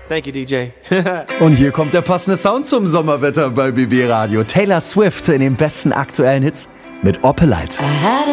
Thank you, DJ. Und hier kommt der passende Sound zum Sommerwetter bei BB Radio. Taylor Swift in den besten aktuellen Hits mit Opelite.